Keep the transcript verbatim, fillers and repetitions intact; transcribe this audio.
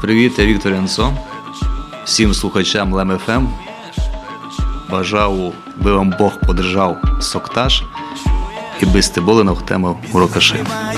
привіт, я Віктор Янцо. Всім слухачам Лем еф ем. Бажав, би вам Бог подержав соктаж і без стеболиного тему урокаши.